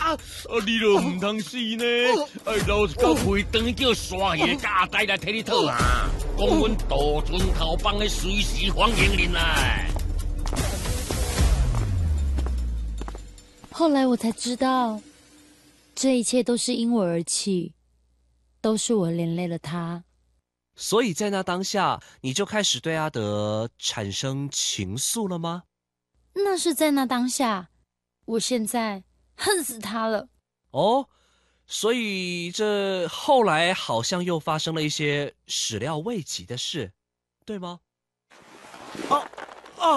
你就唔通死呢？老是到陪长叫山爷甲阿呆来替你讨啊！讲阮渡船头帮的随时欢迎您来。 后来我才知道，这一切都是因我而起，都是我连累了他。 所以在那当下，你就开始对阿德产生情愫了吗？ 那是在那当下，我现在恨死他了。 哦，所以这后来好像又发生了一些始料未及的事，对吗？